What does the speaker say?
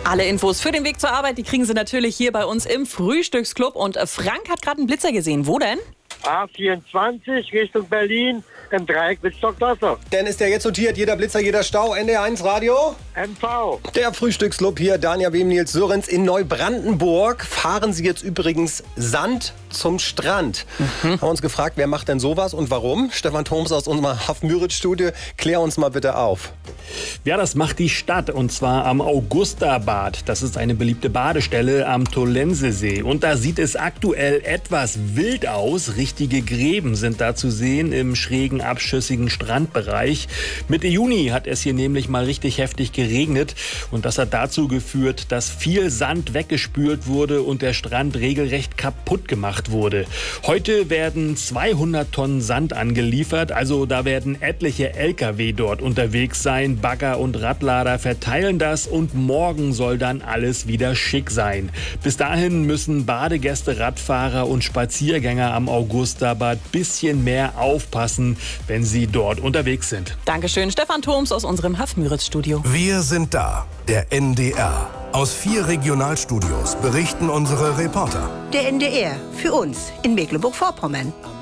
Alle Infos für den Weg zur Arbeit, die kriegen Sie natürlich hier bei uns im Frühstücksclub. Und Frank hat gerade einen Blitzer gesehen. Wo denn? A24 Richtung Berlin im Dreieck Wittstock-Wasser. Denn ist der jetzt notiert, jeder Blitzer, jeder Stau, NDR1 Radio? MV. Der Frühstücksclub hier, Dania Wem, Nils Sörenz in Neubrandenburg. Fahren Sie jetzt übrigens Sand zum Strand. Haben uns gefragt, wer macht denn sowas und warum? Stefan Thoms aus unserem Haff-Müritz-Studio, klär uns mal bitte auf. Ja, das macht die Stadt und zwar am Augustabad. Das ist eine beliebte Badestelle am Tollensesee. Und da sieht es aktuell etwas wild aus. Richtige Gräben sind da zu sehen im schrägen, abschüssigen Strandbereich. Mitte Juni hat es hier nämlich mal richtig heftig geregnet. Und das hat dazu geführt, dass viel Sand weggespült wurde und der Strand regelrecht kaputt gemacht wurde. Heute werden 200 Tonnen Sand angeliefert. Also da werden etliche LKW dort unterwegs sein. Bagger und Radlader verteilen das und morgen soll dann alles wieder schick sein. Bis dahin müssen Badegäste, Radfahrer und Spaziergänger am Augustabad bisschen mehr aufpassen, wenn sie dort unterwegs sind. Dankeschön, Stefan Thoms aus unserem Haff-Müritz-Studio. Wir sind da, der NDR. Aus 4 Regionalstudios berichten unsere Reporter. Der NDR, für uns in Mecklenburg-Vorpommern.